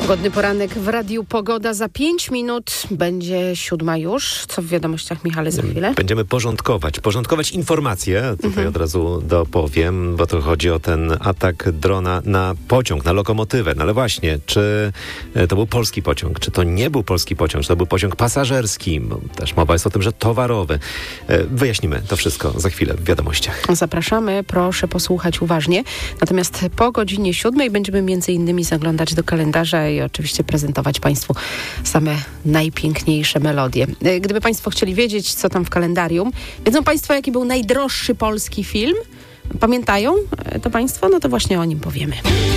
Pogodny poranek w Radiu Pogoda. Za 5 minut będzie 7 już. Co w wiadomościach, Michale, za chwilę? Będziemy porządkować informacje. Tutaj od razu dopowiem, bo to chodzi o ten atak drona na pociąg, na lokomotywę. No ale właśnie, czy to był polski pociąg, czy to nie był polski pociąg, czy to był pociąg pasażerski? Bo też mowa jest o tym, że towarowy. Wyjaśnimy to wszystko za chwilę w wiadomościach. Zapraszamy, proszę posłuchać uważnie. Natomiast po godzinie 7 będziemy między innymi zaglądać do kalendarza i oczywiście prezentować Państwu same najpiękniejsze melodie. Gdyby Państwo chcieli wiedzieć, co tam w kalendarium, wiedzą Państwo, jaki był najdroższy polski film? Pamiętają to Państwo? No to właśnie o nim powiemy.